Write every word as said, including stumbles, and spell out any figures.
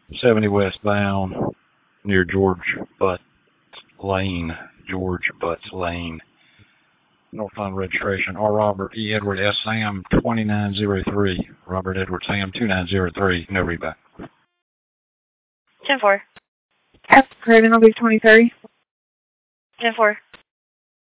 seventy westbound near George Butts Lane. George Butts Lane. Northbound registration R. Robert E. Edward S. Sam twenty-nine oh three. Robert Edward Sam two nine oh three. No readback. ten four. F. Craven, I'll be twenty-three. ten four.